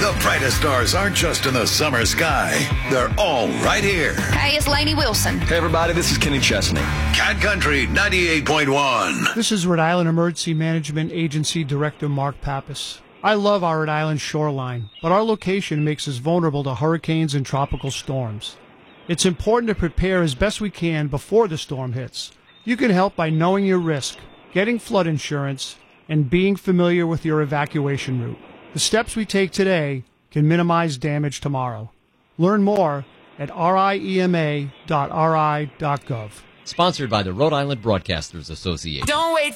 The brightest stars aren't just in the summer sky. They're all right here. Hey, it's Lainey Wilson. Hey, everybody, this is Kenny Chesney. Cat Country 98.1. This is Rhode Island Emergency Management Agency Director Mark Pappas. I love our Rhode Island shoreline, but our location makes us vulnerable to hurricanes and tropical storms. It's important to prepare as best we can before the storm hits. You can help by knowing your risk, getting flood insurance, and being familiar with your evacuation route. The steps we take today can minimize damage tomorrow. Learn more at riema.ri.gov. Sponsored by the Rhode Island Broadcasters Association. Don't wait